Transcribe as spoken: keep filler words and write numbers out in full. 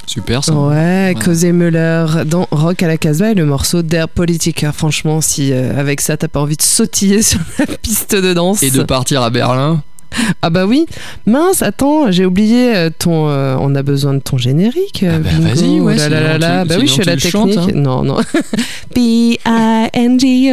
Super ça. Ouais, ouais. Cosey Müller dans Rock à la Casbah et le morceau d'Air Politica. Franchement, si euh, avec ça t'as pas envie de sautiller sur la piste de danse. Et de partir à Berlin. Ah bah oui, mince, attends, j'ai oublié ton. Euh, on a besoin de ton générique. Ah bah bingo. vas-y, ouais. Là, là, là, là. Tu, bah oui, je fais la technique. Chantes, hein. Non, non. B I N G